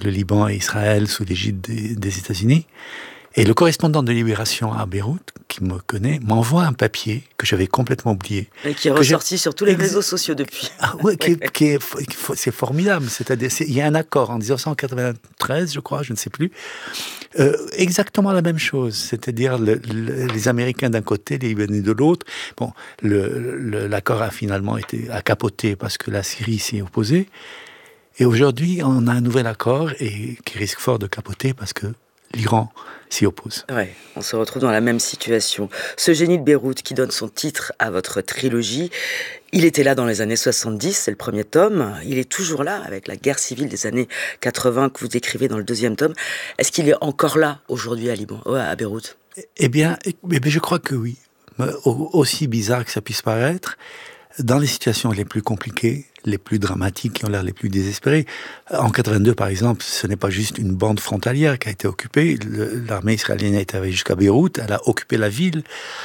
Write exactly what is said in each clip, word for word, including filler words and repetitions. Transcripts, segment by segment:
le Liban et Israël sous l'égide des, des États-Unis. Et le correspondant de Libération à Beyrouth, qui me connaît, m'envoie un papier que j'avais complètement oublié. Et qui est ressorti sur tous les réseaux sociaux depuis. Ah ouais, qui est, qui est, c'est formidable. C'est-à-dire, c'est, il y a un accord en dix-neuf cent quatre-vingt-treize, je crois, je ne sais plus. Euh, exactement la même chose. C'est-à-dire, le, le, les Américains d'un côté, les Libanais de l'autre. Bon, le, le, l'accord a finalement été a capoté parce que la Syrie s'y est opposée. Et aujourd'hui, on a un nouvel accord et qui risque fort de capoter parce que l'Iran s'y oppose. Ouais, on se retrouve dans la même situation. Ce génie de Beyrouth qui donne son titre à votre trilogie, il était là dans les années soixante-dix, c'est le premier tome. Il est toujours là avec la guerre civile des années quatre-vingts que vous décrivez dans le deuxième tome. Est-ce qu'il est encore là aujourd'hui à Liban, à Beyrouth ? Eh bien, eh bien, je crois que oui. Aussi bizarre que ça puisse paraître, dans les situations les plus compliquées, les plus dramatiques, qui ont l'air les plus désespérées. En quatre-vingt-deux, par exemple, ce n'est pas juste une bande frontalière qui a été occupée. Le, l'armée israélienne est arrivée jusqu'à Beyrouth, elle a occupé la ville.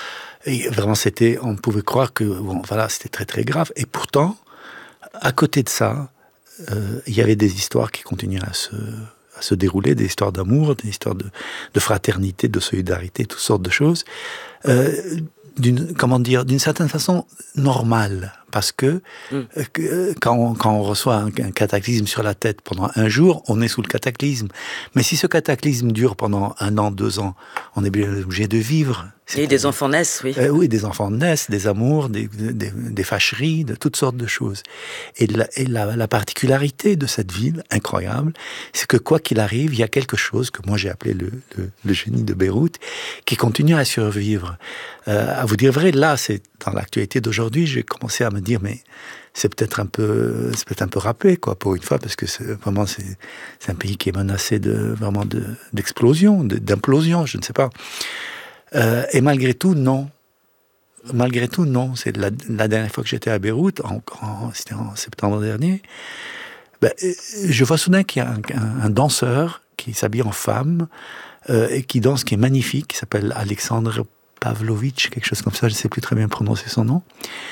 Et vraiment, c'était, on pouvait croire que, bon, voilà, c'était très très grave. Et pourtant, à côté de ça, euh, il y avait des histoires qui continuaient à se, à se dérouler, des histoires d'amour, des histoires de, de fraternité, de solidarité, toutes sortes de choses. Euh, d'une, comment dire, d'une certaine façon normale, parce que, mmh. euh, quand, on, quand on reçoit un, un cataclysme sur la tête pendant un jour, on est sous le cataclysme. Mais si ce cataclysme dure pendant un an, deux ans, on est bien obligé de vivre. Et des enfants naissent, oui. Euh, oui, des enfants naissent, des amours, des, des, des fâcheries, de toutes sortes de choses. Et, la, et la, la particularité de cette ville, incroyable, c'est que quoi qu'il arrive, il y a quelque chose que moi j'ai appelé le, le, le génie de Beyrouth, qui continue à survivre. Euh, à vous dire vrai, là, c'est dans l'actualité d'aujourd'hui, j'ai commencé à me dire, mais c'est peut-être un peu, c'est peut-être un peu râpé, quoi, pour une fois, parce que c'est vraiment, c'est, c'est un pays qui est menacé de, vraiment de, d'explosion, de, d'implosion, je ne sais pas. Euh, et malgré tout, non. Malgré tout, non. C'est la, la dernière fois que j'étais à Beyrouth, en, en, c'était en septembre dernier, ben, je vois soudain qu'il y a un, un, un danseur qui s'habille en femme euh, et qui danse, qui est magnifique, qui s'appelle Alexandre Pavlovitch, quelque chose comme ça, je ne sais plus très bien prononcer son nom,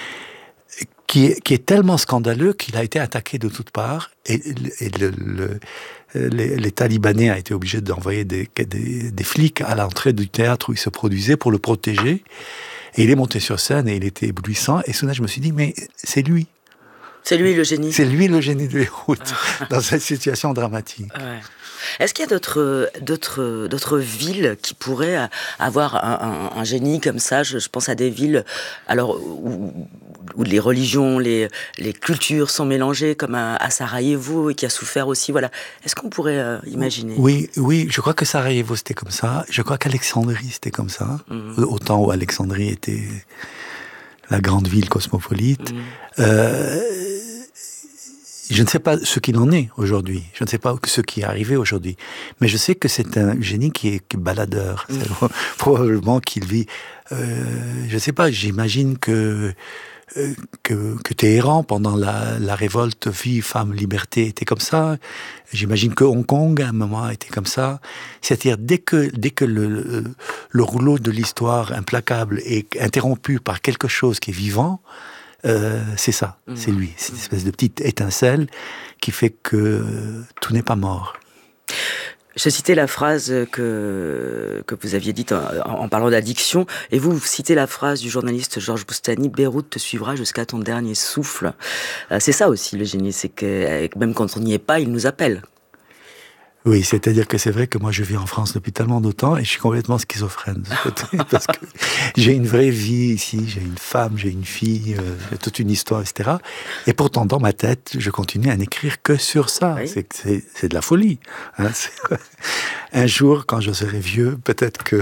qui est, qui est tellement scandaleux qu'il a été attaqué de toutes parts et, et le, le, les, l'État libanais a été obligé d'envoyer des, des, des flics à l'entrée du théâtre où il se produisait pour le protéger. Et il est monté sur scène et il était éblouissant. Et soudain, je me suis dit, mais c'est lui. C'est lui le génie. C'est lui le génie de Beyrouth, ah. dans cette situation dramatique. Ouais. Est-ce qu'il y a d'autres, d'autres, d'autres villes qui pourraient avoir un, un, un génie comme ça ? je, je pense à des villes alors, où, où les religions, les, les cultures sont mélangées, comme à, à Sarajevo, et qui a souffert aussi. Voilà. Est-ce qu'on pourrait euh, imaginer ? Oui, oui, je crois que Sarajevo, c'était comme ça. Je crois qu'Alexandrie, c'était comme ça. Mmh. Au temps où Alexandrie était la grande ville cosmopolite. Mmh. Euh, Je ne sais pas ce qu'il en est aujourd'hui. Je ne sais pas ce qui est arrivé aujourd'hui. Mais je sais que c'est un génie qui est baladeur. Mmh. C'est probablement qu'il vit... Euh, je ne sais pas, j'imagine que, euh, que, que Téhéran, pendant la, la révolte vie, femme, liberté, était comme ça. J'imagine que Hong Kong, à un moment, était comme ça. C'est-à-dire, dès que, dès que le, le, le rouleau de l'histoire implacable est interrompu par quelque chose qui est vivant, Euh, c'est ça, mmh. c'est lui. C'est une espèce de petite étincelle qui fait que euh, tout n'est pas mort. Je citais la phrase que, que vous aviez dite en, en parlant d'addiction, et vous, vous citez la phrase du journaliste Georges Boustany, « Beyrouth te suivra jusqu'à ton dernier souffle ». Euh, c'est ça aussi le génie, c'est que même quand on n'y est pas, il nous appelle. Oui, c'est-à-dire que c'est vrai que moi je vis en France depuis tellement de temps et je suis complètement schizophrène de ce côté, parce que j'ai une vraie vie ici, j'ai une femme, j'ai une fille, euh, j'ai toute une histoire, et cetera. Et pourtant dans ma tête, je continue à n'écrire que sur ça. Oui. C'est, c'est, c'est de la folie. Hein, c'est... Un jour, quand je serai vieux, peut-être que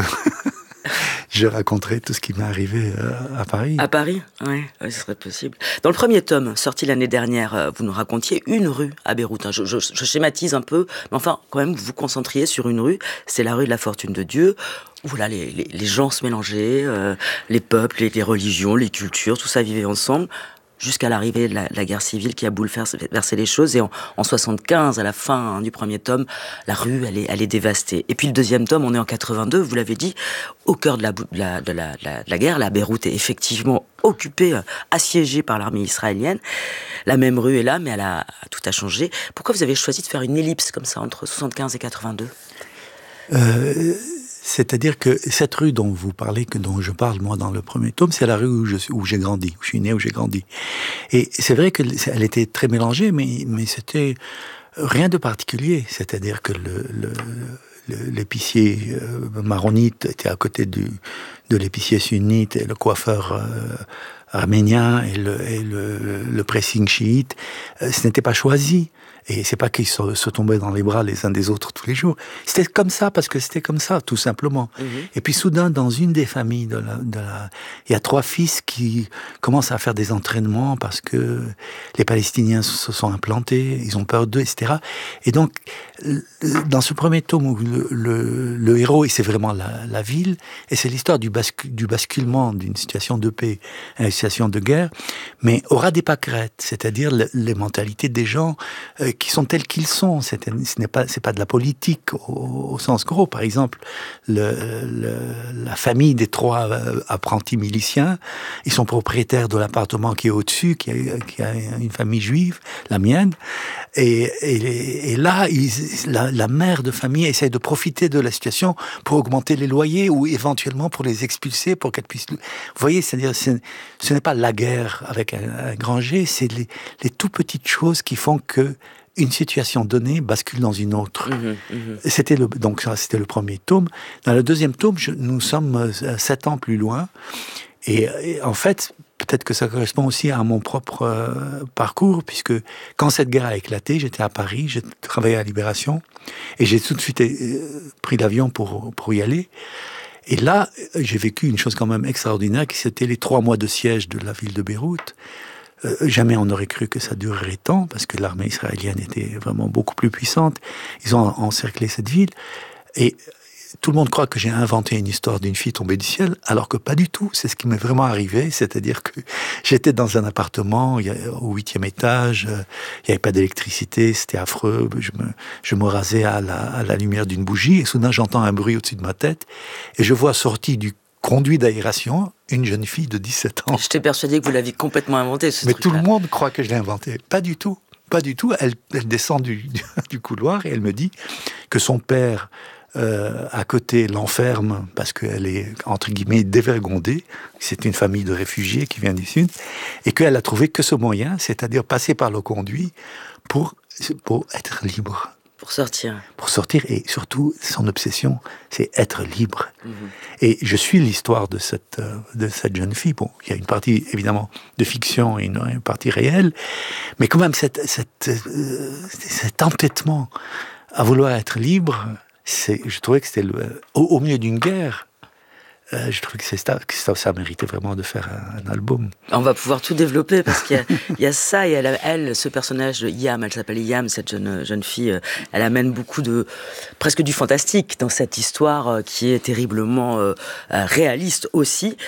je raconterai tout ce qui m'est arrivé à Paris. À Paris, oui, ce serait possible. Dans le premier tome, sorti l'année dernière, vous nous racontiez une rue à Beyrouth. Je, je, je schématise un peu, mais enfin, quand même, vous vous concentriez sur une rue. C'est la rue de la Fortune de Dieu, où là, les, les, les gens se mélangeaient, euh, les peuples, les, les religions, les cultures, tout ça vivait ensemble. jusqu'à l'arrivée de la, la guerre civile qui a bouleversé les choses. Et en, en soixante-quinze, à la fin hein, du premier tome, la rue, elle est, elle est dévastée. Et puis le deuxième tome, on est en quatre-vingt-deux, vous l'avez dit, au cœur de la, de la, de la, de la, de la guerre. La Beyrouth est effectivement occupée, euh, assiégée par l'armée israélienne. La même rue est là, mais elle a, tout a changé. Pourquoi vous avez choisi de faire une ellipse comme ça entre soixante-quinze et quatre-vingt-deux ? euh... C'est-à-dire que cette rue dont vous parlez, que dont je parle moi dans le premier tome, c'est la rue où, je, où j'ai grandi, où je suis né, où j'ai grandi. Et c'est vrai qu'elle était très mélangée, mais, mais c'était rien de particulier. C'est-à-dire que le, le, le, l'épicier euh, maronite était à côté du, de l'épicier sunnite, et le coiffeur euh, arménien et le, et le, le pressing chiite. Euh, ce n'était pas choisi. Et c'est pas qu'ils se, se tombaient dans les bras les uns des autres tous les jours. C'était comme ça, parce que c'était comme ça, tout simplement. Mmh. Et puis soudain, dans une des familles, de la, de la, il y a trois fils qui commencent à faire des entraînements parce que les Palestiniens se sont implantés, ils ont peur d'eux, et cetera. Et donc, dans ce premier tome, où le, le, le héros, et c'est vraiment la, la ville, et c'est l'histoire du, bascu, du basculement d'une situation de paix à une situation de guerre, mais aura des pâquerettes, c'est-à-dire le, les mentalités des gens euh, qui sont tels qu'ils sont. C'est, ce n'est pas, c'est pas de la politique au, au sens gros. Par exemple, le, le, la famille des trois euh, apprentis miliciens, ils sont propriétaires de l'appartement qui est au-dessus, qui a, qui a une famille juive, la mienne. Et, et, et là, ils, la, la mère de famille essaie de profiter de la situation pour augmenter les loyers ou éventuellement pour les expulser, pour qu'elles puissent... Vous voyez, c'est-à-dire, c'est, ce n'est pas la guerre avec un, un grand G, c'est les, les tout petites choses qui font que une situation donnée bascule dans une autre. Mmh, mmh. C'était le, donc ça, c'était le premier tome. Dans le deuxième tome, je, nous sommes sept ans plus loin. Et, et en fait, peut-être que ça correspond aussi à mon propre euh, parcours, puisque quand cette guerre a éclaté, j'étais à Paris, j'ai travaillé à Libération, et j'ai tout de suite euh, pris l'avion pour, pour y aller. Et là, j'ai vécu une chose quand même extraordinaire, qui c'était les trois mois de siège de la ville de Beyrouth. Euh, jamais on n'aurait cru que ça durerait tant, parce que l'armée israélienne était vraiment beaucoup plus puissante. Ils ont encerclé cette ville. Et tout le monde croit que j'ai inventé une histoire d'une fille tombée du ciel, alors que pas du tout. C'est ce qui m'est vraiment arrivé. C'est-à-dire que j'étais dans un appartement, il y a, au huitième étage, euh, il n'y avait pas d'électricité, c'était affreux. Je me, je me rasais à la, à la lumière d'une bougie, et soudain j'entends un bruit au-dessus de ma tête, et je vois sortie du conduit d'aération une jeune fille de dix-sept ans. J'étais persuadé que vous l'aviez complètement inventé, ce Mais truc-là. tout le monde croit que je l'ai inventé. Pas du tout. Pas du tout. Elle, elle descend du, du, du couloir et elle me dit que son père, euh, à côté, l'enferme parce qu'elle est, entre guillemets, dévergondée. C'est une famille de réfugiés qui vient du Sud. Et qu'elle a trouvé que ce moyen, c'est-à-dire passer par le conduit pour, pour être libre. Pour sortir. Pour sortir, et surtout, son obsession, c'est être libre. Mmh. Et je suis l'histoire de cette, de cette jeune fille. Bon, il y a une partie, évidemment, de fiction et une, une partie réelle, mais quand même, cette, cette, euh, cet entêtement à vouloir être libre, c'est, je trouvais que c'était le, au, au milieu d'une guerre. Euh, je trouve que, c'est ça, que ça, ça méritait vraiment de faire un, un album. On va pouvoir tout développer parce qu'il y a, il y a ça et elle, elle, ce personnage de Yam, elle s'appelle Yam, cette jeune, jeune fille, elle amène beaucoup de, presque du fantastique dans cette histoire qui est terriblement euh, réaliste aussi.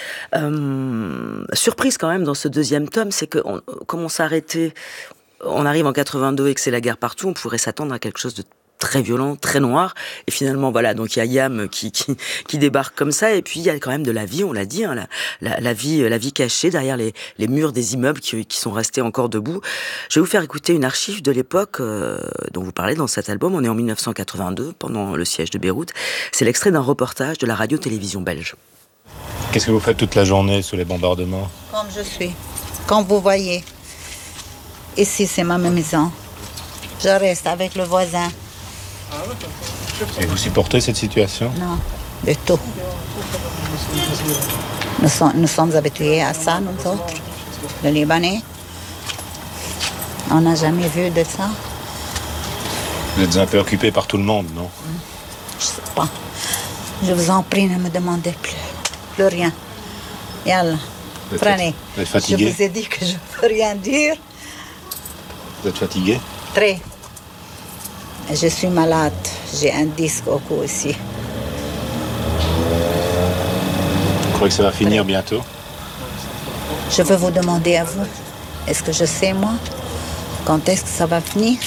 Euh, surprise quand même dans ce deuxième tome, c'est que on, comme on s'arrêtait, on arrive en quatre-vingt-deux et que c'est la guerre partout, on pourrait s'attendre à quelque chose de très violent, très noir, et finalement voilà, donc il y a Yam qui, qui qui débarque comme ça, et puis il y a quand même de la vie, on l'a dit, hein, la, la, la vie, la vie cachée derrière les, les murs des immeubles qui, qui sont restés encore debout. Je vais vous faire écouter une archive de l'époque euh, dont vous parlez dans cet album. On est en dix-neuf cent quatre-vingt-deux, pendant le siège de Beyrouth. C'est l'extrait d'un reportage de la radio-télévision belge. Qu'est-ce que vous faites toute la journée sous les bombardements ? Comme je suis, comme vous voyez. Ici, c'est ma maison. Je reste avec le voisin. Et vous supportez cette situation ? Non, du tout. Nous, sont, nous sommes habitués à ça, nous autres, les Libanais. On n'a jamais vu de ça. Vous êtes un peu occupé par tout le monde, non ? Je sais pas. Je vous en prie, ne me demandez plus, plus rien. Yallah, prenez. Vous êtes fatigué ? Je vous ai dit que je ne peux rien dire. Vous êtes fatigué ? Très. Je suis malade. J'ai un disque au cou ici. Vous croyez que ça va finir bientôt ? Je veux vous demander à vous, Est-ce que je sais, moi, quand est-ce que ça va finir?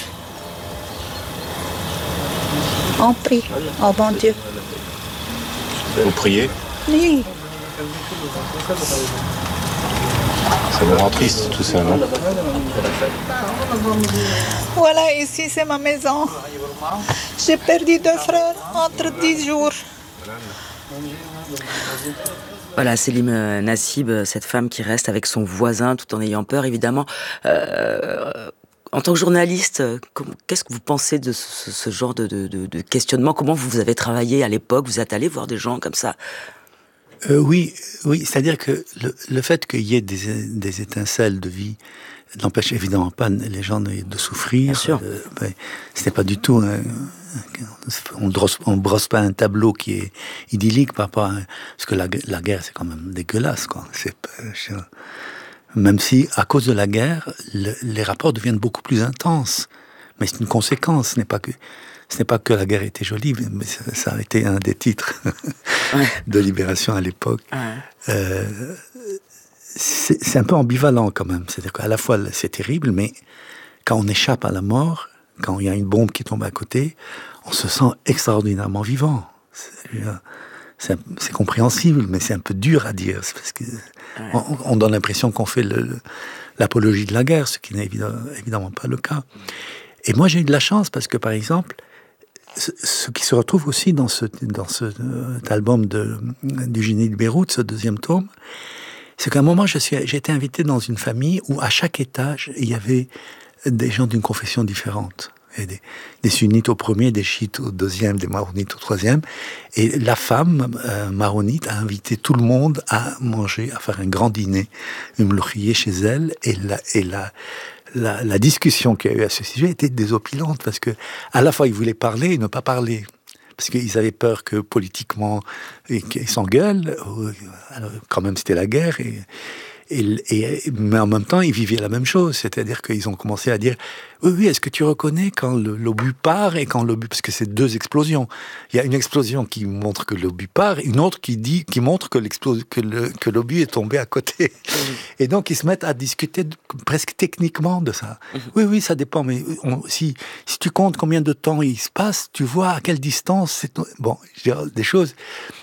On prie, oh bon Dieu. Vous priez? Oui. Ça vous rend triste tout ça, non? Voilà, ici c'est ma maison. J'ai perdu deux frères entre dix jours. Voilà, Selim Nassib, cette femme qui reste avec son voisin tout en ayant peur, évidemment. Euh, en tant que journaliste, qu'est-ce que vous pensez de ce, ce genre de, de, de questionnement? Comment vous avez travaillé à l'époque? Vous êtes allé voir des gens comme ça? Euh, oui, oui, c'est-à-dire que le, le fait qu'il y ait des, des étincelles de vie n'empêche évidemment pas les gens de, de souffrir. Bien sûr. Euh, ben, ce n'est pas du tout... Un, on ne brosse, on brosse pas un tableau qui est idyllique par rapport à... Parce que la, la guerre, c'est quand même dégueulasse, quoi. C'est pas, je, même si, à cause de la guerre, le, les rapports deviennent beaucoup plus intenses. Mais c'est une conséquence, ce n'est pas que... Ce n'est pas que la guerre était jolie, mais ça, ça a été un des titres ouais. de Libération à l'époque. Ouais. Euh, c'est, c'est un peu ambivalent quand même. C'est-à-dire qu'à la fois, c'est terrible, mais quand on échappe à la mort, quand il y a une bombe qui tombe à côté, on se sent extraordinairement vivant. C'est, c'est, c'est compréhensible, mais c'est un peu dur à dire. C'est parce que ouais. on, on donne l'impression qu'on fait le, le, l'apologie de la guerre, ce qui n'est évidemment, évidemment pas le cas. Et moi, j'ai eu de la chance parce que, par exemple, ce qui se retrouve aussi dans, ce, dans cet album de, du Génie de Beyrouth, ce deuxième tome, c'est qu'à un moment, je suis, j'ai été invité dans une famille où à chaque étage, il y avait des gens d'une confession différente. Et des, des sunnites au premier, des chiites au deuxième, des maronites au troisième. Et la femme euh, maronite a invité tout le monde à manger, à faire un grand dîner, une mloukhiyeh chez elle. Et la... Et la La, la discussion qu'il y a eu à ce sujet était désopilante parce que à la fois ils voulaient parler et ne pas parler parce qu'ils avaient peur que politiquement ils s'engueulent. Alors, quand même c'était la guerre et, et, et mais en même temps ils vivaient la même chose, c'est-à-dire qu'ils ont commencé à dire oui oui est-ce que tu reconnais quand le, l'obus part et quand l'obus, parce que c'est deux explosions. Il y a une explosion qui montre que l'obus part, une autre qui dit qui montre que l'explosion que le que l'obus est tombé à côté. Et donc ils se mettent à discuter de, presque techniquement de ça. Mmh. Oui oui ça dépend, mais on, si si tu comptes combien de temps il se passe, tu vois à quelle distance c'est bon, je veux dire, des choses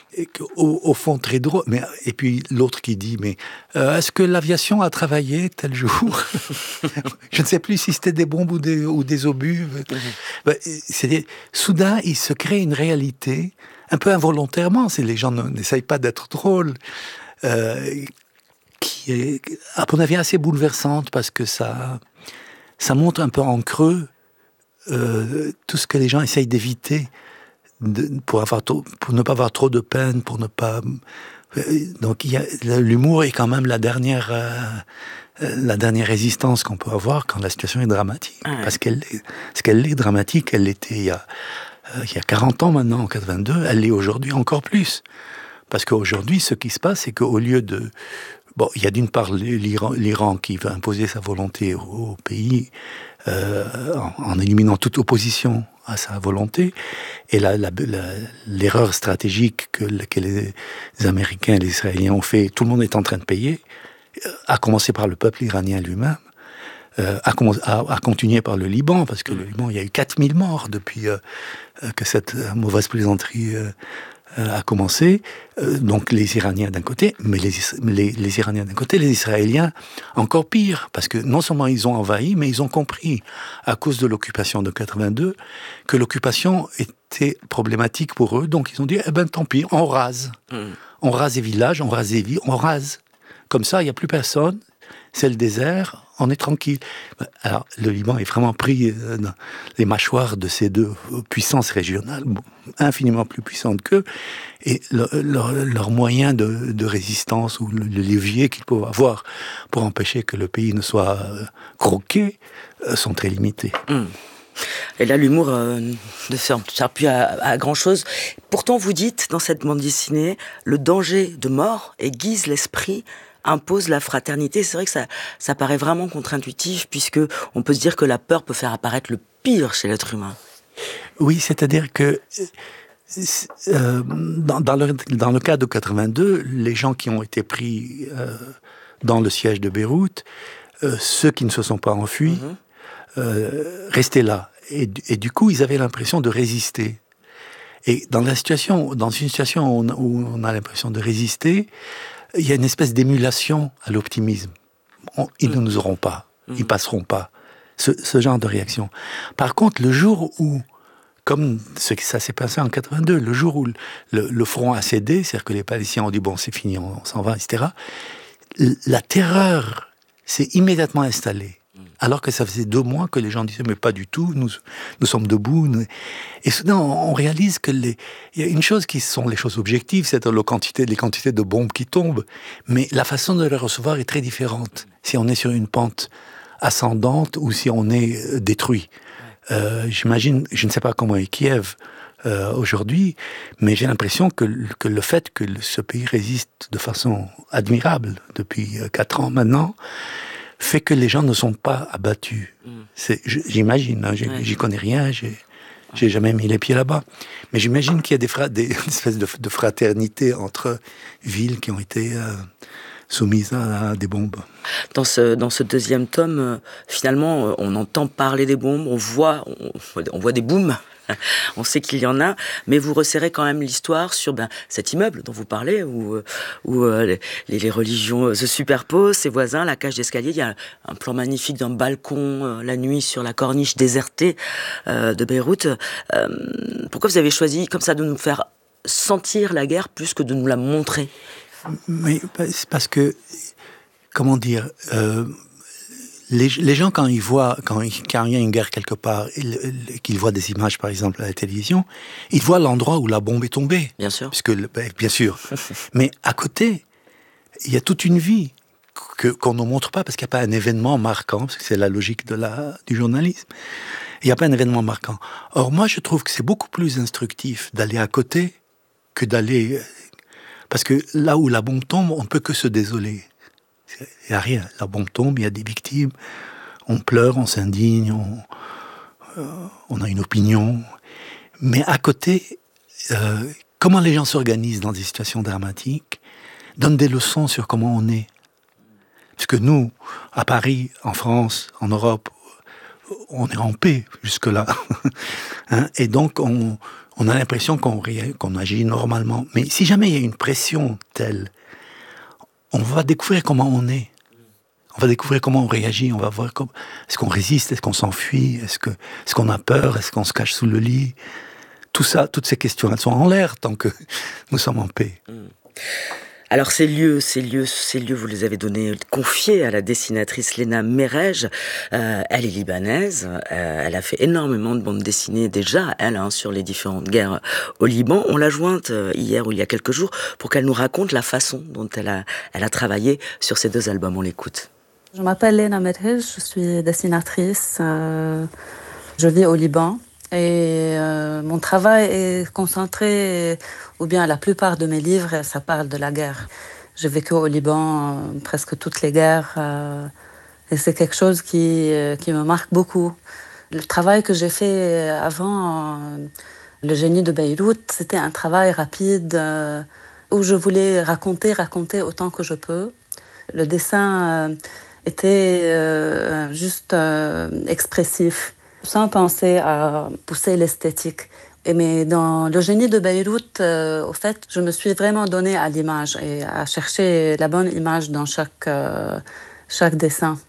au, au fond très drôle. Mais et puis l'autre qui dit mais euh, est-ce que l'aviation a travaillé tel jour? Je ne sais plus si c'était des bombes ou des, ou des obus. Mmh. Ben, c'est, soudain, il se crée une réalité, un peu involontairement, si les gens n'essayent pas d'être drôles, euh, qui est, à mon avis, assez bouleversante, parce que ça, ça montre un peu en creux euh, tout ce que les gens essayent d'éviter, de, pour, avoir tôt, pour ne pas avoir trop de peine, pour ne pas... Donc il y a, l'humour est quand même la dernière... Euh, la dernière résistance qu'on peut avoir quand la situation est dramatique. Ah ouais. Parce qu'elle est, parce qu'elle est dramatique, elle l'était il y a, euh, il y a quarante ans maintenant, en quatre-vingt-deux, elle l'est aujourd'hui encore plus. Parce qu'aujourd'hui, ce qui se passe, c'est qu'au lieu de... Bon, il y a d'une part l'Iran, l'Iran qui veut imposer sa volonté au, au pays euh, en, en éliminant toute opposition à sa volonté. Et la, la, la, l'erreur stratégique que, que les Américains et les Israéliens ont fait, tout le monde est en train de payer, à commencer par le peuple iranien lui-même, euh, à, à, à continuer par le Liban, parce que le Liban, il y a eu quatre mille morts depuis euh, que cette euh, mauvaise plaisanterie euh, euh, a commencé. Euh, donc les Iraniens d'un côté, mais les, les, les Iraniens d'un côté, les Israéliens encore pire, parce que non seulement ils ont envahi, mais ils ont compris, à cause de l'occupation de quatre-vingt-deux, que l'occupation était problématique pour eux, donc ils ont dit, eh ben tant pis, on rase. Mm. On rase les villages, on rase les villes, on rase. Comme ça, il n'y a plus personne, c'est le désert, on est tranquille. Alors, le Liban est vraiment pris dans les mâchoires de ces deux puissances régionales, infiniment plus puissantes qu'eux, et leur, leur, leur moyen de, de résistance, ou le, le levier qu'ils peuvent avoir pour empêcher que le pays ne soit croqué, sont très limités. Mmh. Et là, l'humour euh, ne sert plus à, à grand-chose. Pourtant, vous dites, dans cette bande dessinée, le danger de mort aiguise l'esprit, impose la fraternité. C'est vrai que ça, ça paraît vraiment contre-intuitif, puisque on peut se dire que la peur peut faire apparaître le pire chez l'être humain. Oui, c'est-à-dire que euh, dans, dans, le, dans le cas de quatre-vingt-deux, les gens qui ont été pris euh, dans le siège de Beyrouth, euh, ceux qui ne se sont pas enfuis mmh. euh, restaient là. Et, et du coup, ils avaient l'impression de résister. Et dans, la situation, dans une situation où on, où on a l'impression de résister, il y a une espèce d'émulation à l'optimisme. On, ils mmh. ne nous auront pas, mmh. ils ne passeront pas. Ce, ce genre de réaction. Par contre, le jour où, comme ce que ça s'est passé en quatre-vingt-deux, le jour où le, le, le front a cédé, c'est-à-dire que les Palestiniens ont dit « bon, c'est fini, on, on s'en va », et cetera, la terreur s'est immédiatement installée. Alors que ça faisait deux mois que les gens disaient « mais pas du tout, nous, nous sommes debout ». Et soudain, on réalise que les, il y a une chose qui sont les choses objectives, c'est la quantité, les quantités de bombes qui tombent, mais la façon de les recevoir est très différente. Si on est sur une pente ascendante ou si on est détruit. Euh, j'imagine, je ne sais pas comment est Kiev euh, aujourd'hui, mais j'ai l'impression que, que le fait que ce pays résiste de façon admirable depuis quatre ans maintenant, fait que les gens ne sont pas abattus. C'est, j'imagine, hein, ouais. j'y connais rien, j'ai, j'ai jamais mis les pieds là-bas. Mais j'imagine qu'il y a des, fra- des espèces de, de fraternité entre villes qui ont été euh, soumises à, à des bombes. Dans ce, dans ce deuxième tome, euh, finalement, on entend parler des bombes, on voit, on, on voit des booms. On sait qu'il y en a, mais vous resserrez quand même l'histoire sur ben, cet immeuble dont vous parlez, où, où euh, les, les religions se superposent, ses voisins, la cage d'escalier. Il y a un plan magnifique d'un balcon euh, la nuit sur la corniche désertée euh, de Beyrouth. Euh, pourquoi vous avez choisi comme ça de nous faire sentir la guerre plus que de nous la montrer ? Mais c'est parce que, comment dire... Euh, Les, les gens, quand ils voient, quand, quand il y a une guerre quelque part, ils, qu'ils voient des images, par exemple, à la télévision, ils voient l'endroit où la bombe est tombée. Bien sûr. Puisque, ben, bien sûr. Mais à côté, il y a toute une vie que, qu'on ne montre pas parce qu'il n'y a pas un événement marquant, parce que c'est la logique de la, du journalisme. Il n'y a pas un événement marquant. Or, moi, je trouve que c'est beaucoup plus instructif d'aller à côté que d'aller... Parce que là où la bombe tombe, on ne peut que se désoler. Il n'y a rien. La bombe tombe, il y a des victimes. On pleure, on s'indigne, on, euh, on a une opinion. Mais à côté, euh, comment les gens s'organisent dans des situations dramatiques donne des leçons sur comment on est. Parce que nous, à Paris, en France, en Europe, on est en paix jusque-là. hein Et donc, on, on a l'impression qu'on, qu'on agit normalement. Mais si jamais il y a une pression telle, on va découvrir comment on est. On va découvrir comment on réagit. On va voir comment... Est-ce qu'on résiste? Est-ce qu'on s'enfuit? Est-ce que, est-ce qu'on a peur? Est-ce qu'on se cache sous le lit? Tout ça, toutes ces questions, elles sont en l'air tant que nous sommes en paix. Alors ces lieux, ces lieux, ces lieux, vous les avez donnés, confiés à la dessinatrice Léna Merej. Euh, elle est libanaise. Euh, elle a fait énormément de bandes dessinées déjà, elle, hein, sur les différentes guerres au Liban. On l'a jointe euh, hier ou il y a quelques jours pour qu'elle nous raconte la façon dont elle a, elle a travaillé sur ces deux albums. On l'écoute. Je m'appelle Léna Merej, je suis dessinatrice. Euh, je vis au Liban. Et euh, mon travail est concentré, ou bien la plupart de mes livres, ça parle de la guerre. J'ai vécu au Liban euh, presque toutes les guerres, euh, et c'est quelque chose qui, euh, qui me marque beaucoup. Le travail que j'ai fait avant euh, Le génie de Beyrouth, c'était un travail rapide euh, où je voulais raconter, raconter autant que je peux. Le dessin euh, était euh, juste euh, expressif, sans penser à pousser l'esthétique. Et mais dans Le génie de Beyrouth, euh, au fait, je me suis vraiment donnée à l'image et à chercher la bonne image dans chaque, euh, chaque dessin.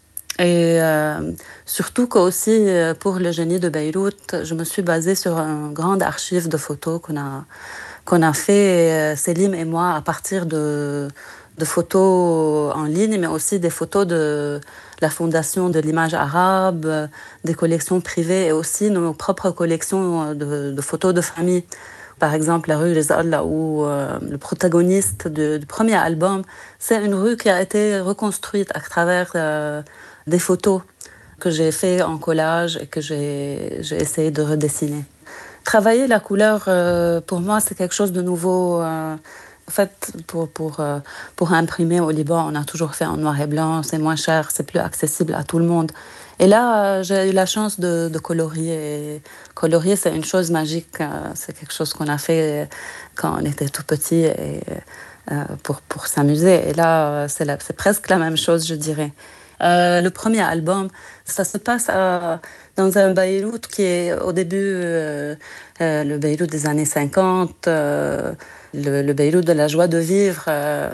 Et euh, surtout qu'aussi, pour Le génie de Beyrouth, je me suis basée sur une grande archive de photos qu'on a, qu'on a fait, Célim et moi, à partir de, de photos en ligne, mais aussi des photos de la Fondation de l'image arabe, des collections privées et aussi nos propres collections de, de photos de famille. Par exemple, la rue Les Alla, où euh, le protagoniste de, du premier album, c'est une rue qui a été reconstruite à travers euh, des photos que j'ai fait en collage et que j'ai, j'ai essayé de redessiner. Travailler la couleur, euh, pour moi, c'est quelque chose de nouveau. Euh, En fait, pour, pour, pour imprimer au Liban, on a toujours fait en noir et blanc, c'est moins cher, c'est plus accessible à tout le monde. Et là, j'ai eu la chance de, de colorier. Et colorier, c'est une chose magique, c'est quelque chose qu'on a fait quand on était tout petit et, pour, pour s'amuser. Et là, c'est, la, c'est presque la même chose, je dirais. Euh, le premier album, ça se passe à, dans un Beyrouth qui est au début euh, euh, le Beyrouth des années cinquante, euh, le, le Beyrouth de la joie de vivre, euh,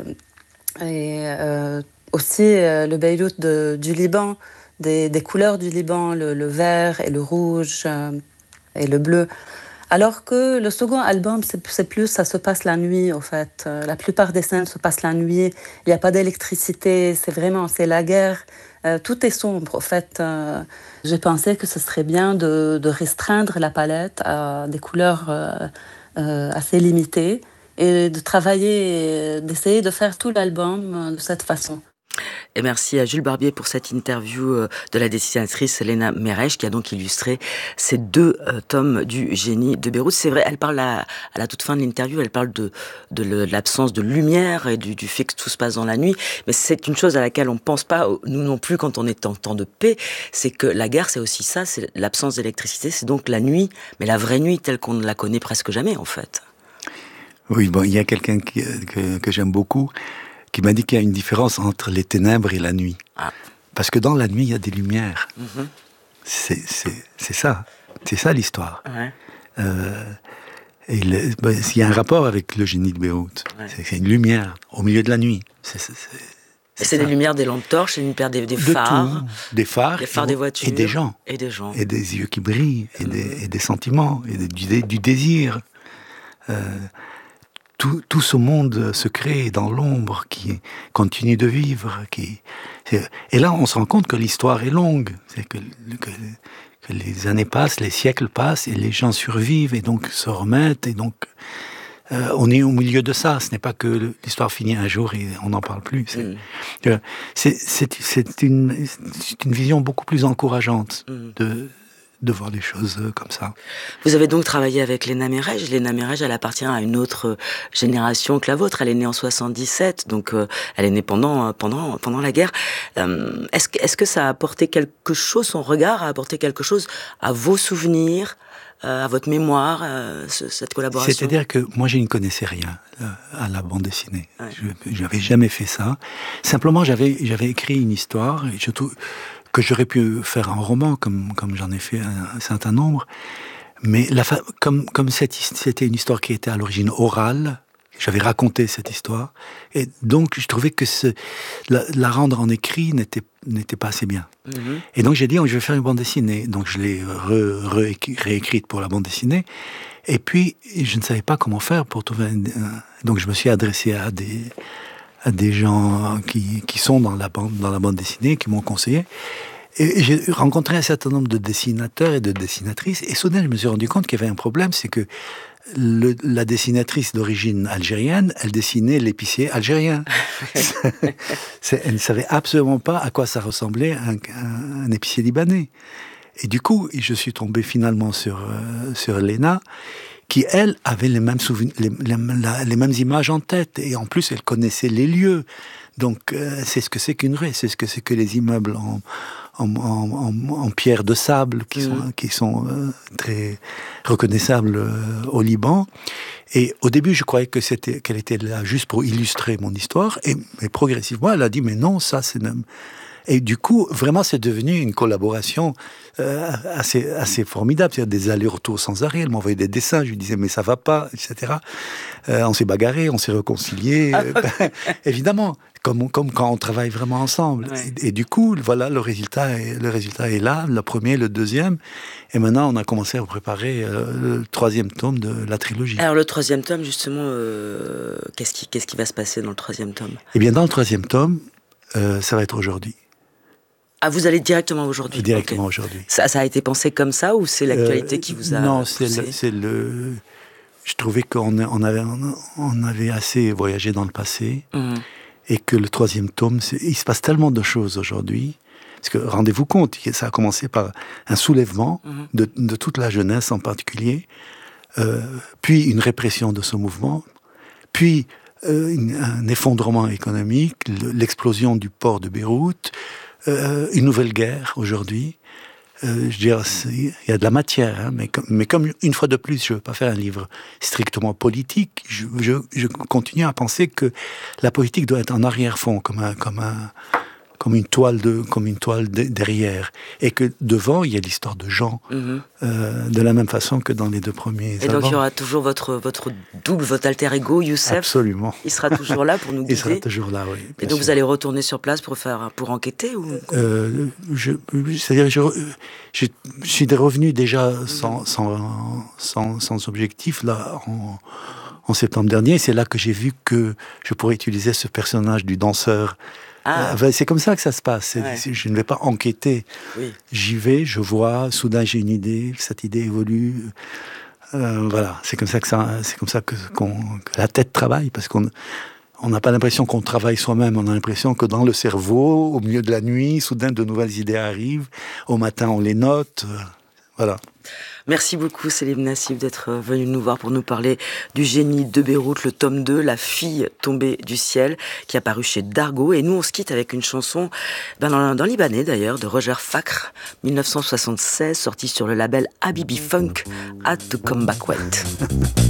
et euh, aussi euh, le Beyrouth de, du Liban, des, des couleurs du Liban, le, le vert et le rouge euh, et le bleu. Alors que le second album, c'est, c'est plus, ça se passe la nuit, en fait. Euh, la plupart des scènes se passent la nuit. Il n'y a pas d'électricité. C'est vraiment, c'est la guerre. Euh, tout est sombre, en fait. Euh, j'ai pensé que ce serait bien de, de restreindre la palette à des couleurs euh, euh, assez limitées et de travailler, d'essayer de faire tout l'album de cette façon. Et merci à Jules Barbier pour cette interview de la dessinatrice Léna Merech, qui a donc illustré ces deux euh, tomes du génie de Beyrouth. C'est vrai, elle parle à, à la toute fin de l'interview, elle parle de, de, le, de l'absence de lumière et du, du fait que tout se passe dans la nuit. Mais c'est une chose à laquelle on ne pense pas, nous non plus, quand on est en temps de paix. C'est que la guerre, c'est aussi ça, c'est l'absence d'électricité. C'est donc la nuit, mais la vraie nuit telle qu'on ne la connaît presque jamais, en fait. Oui, bon, il y a quelqu'un qui, que, que j'aime beaucoup, qui m'a dit qu'il y a une différence entre les ténèbres et la nuit. Ah. Parce que dans la nuit, il y a des lumières. Mm-hmm. C'est, c'est, c'est ça. C'est ça l'histoire. Ouais. Euh, et le, ben, il y a un rapport avec le génie de Beyrouth. Ouais. C'est, c'est une lumière au milieu de la nuit. C'est, c'est, c'est, c'est, c'est des lumières des lampes torches, une paire des, des phares. Tout. Des phares. Des phares et, des voitures. Et des gens. Et des gens. Et des yeux qui brillent. Et, mm-hmm. des, et des sentiments. Et des, du, du désir. Euh, Tout, tout ce monde secret dans l'ombre qui continue de vivre. Qui... Et là, on se rend compte que l'histoire est longue. C'est que, que, que les années passent, les siècles passent, et les gens survivent, et donc se remettent. Et donc, euh, on est au milieu de ça. Ce n'est pas que l'histoire finit un jour et on n'en parle plus. C'est, mm. c'est, c'est, c'est, une, c'est une vision beaucoup plus encourageante mm. de... de voir les choses comme ça. Vous avez donc travaillé avec Léna Merech. Léna Merech, elle appartient à une autre génération que la vôtre. Elle est née en soixante-dix-sept, donc euh, elle est née pendant, pendant, pendant la guerre. Euh, est-ce, que, est-ce que ça a apporté quelque chose, son regard a apporté quelque chose à vos souvenirs, euh, à votre mémoire, euh, ce, cette collaboration? C'est-à-dire que moi, je ne connaissais rien euh, à la bande dessinée. Ouais. Je n'avais jamais fait ça. Simplement, j'avais, j'avais écrit une histoire, et je trouve que j'aurais pu faire un roman, comme, comme j'en ai fait un, un certain nombre. Mais la fa- comme, comme c'était une histoire qui était à l'origine orale, j'avais raconté cette histoire, et donc je trouvais que ce, la, la rendre en écrit n'était, n'était pas assez bien. Mm-hmm. Et donc j'ai dit, oh, je vais faire une bande dessinée. Donc je l'ai re, re, réécrite pour la bande dessinée. Et puis, je ne savais pas comment faire pour trouver un... Donc je me suis adressé à des... à des gens qui, qui sont dans la bande, dans la bande dessinée, qui m'ont conseillé. Et j'ai rencontré un certain nombre de dessinateurs et de dessinatrices, et soudain je me suis rendu compte qu'il y avait un problème, c'est que le, la dessinatrice d'origine algérienne, elle dessinait l'épicier algérien. c'est, elle ne savait absolument pas à quoi ça ressemblait un, un, un épicier libanais. Et du coup, je suis tombé finalement sur, euh, sur Léna, qui, elle, avait les mêmes souvenirs, les, les, la, les mêmes images en tête. Et en plus, elle connaissait les lieux. Donc, euh, c'est ce que c'est qu'une rue, c'est ce que c'est que les immeubles en, en, en, en, en pierre de sable, qui mmh. sont, qui sont euh, très reconnaissables euh, au Liban. Et au début, je croyais que c'était, qu'elle était là juste pour illustrer mon histoire. Et, et progressivement, elle a dit, mais non, ça, c'est... Et du coup, vraiment, c'est devenu une collaboration euh, assez, assez formidable. C'est-à-dire des allers-retours sans arrêt. Elle m'envoyait des dessins, je lui disais, mais ça va pas, et cetera. Euh, on s'est bagarré, on s'est réconciliés. Ah, okay. Évidemment, comme, comme quand on travaille vraiment ensemble. Ouais. Et, et du coup, voilà, le résultat, est, le résultat est là, le premier, le deuxième. Et maintenant, on a commencé à préparer euh, le troisième tome de la trilogie. Alors, le troisième tome, justement, euh, qu'est-ce qui, qu'est-ce qui va se passer dans le troisième tome? Eh bien, dans le troisième tome, euh, ça va être aujourd'hui. Ah, vous allez directement aujourd'hui? Directement okay. aujourd'hui. Ça, ça a été pensé comme ça, ou c'est l'actualité euh, qui vous a Non, poussé? c'est le, c'est le... Je trouvais qu'on on avait, on avait assez voyagé dans le passé, mmh. et que le troisième tome, c'est... il se passe tellement de choses aujourd'hui, parce que rendez-vous compte, ça a commencé par un soulèvement mmh. de, de toute la jeunesse en particulier, euh, puis une répression de ce mouvement, puis euh, une, un effondrement économique, l'explosion du port de Beyrouth, Euh, une nouvelle guerre aujourd'hui. Euh, je dirais, il y a de la matière, hein, mais, comme, mais comme une fois de plus, je ne veux pas faire un livre strictement politique, je, je, je continue à penser que la politique doit être en arrière-fond, comme un, comme un, comme une toile de, comme une toile de, derrière, et que devant il y a l'histoire de Jean, mm-hmm. euh, de la même façon que dans les deux premiers. Et avant. Donc il y aura toujours votre votre double, votre alter ego, Youssef. Absolument. Il sera toujours là pour nous guider. Il sera toujours là, oui. Et donc sûr. Vous allez retourner sur place pour faire, pour enquêter ou euh, je, c'est-à-dire je, je, je suis revenu déjà sans, mm-hmm. sans, sans, sans objectif là en, en septembre dernier. C'est là que j'ai vu que je pourrais utiliser ce personnage du danseur. Ah. Euh, c'est comme ça que ça se passe. C'est, ouais. c'est, je ne vais pas enquêter. Oui. J'y vais, je vois. Soudain, j'ai une idée. Cette idée évolue. Euh, voilà. C'est comme ça que ça, c'est comme ça que, qu'on, que la tête travaille, parce qu'on on n'a pas l'impression qu'on travaille soi-même. On a l'impression que dans le cerveau, au milieu de la nuit, soudain, de nouvelles idées arrivent. Au matin, on les note. Euh, voilà. Merci beaucoup Selim Nassif d'être venu nous voir pour nous parler du Génie de Beyrouth, le tome deux, La fille tombée du ciel, qui est apparu chez Dargaud. Et nous, on se quitte avec une chanson ben dans, dans Libanais d'ailleurs, de Roger Fakhr, dix-neuf cent soixante-seize, sortie sur le label Habibi Funk, Had to Come Back Wet.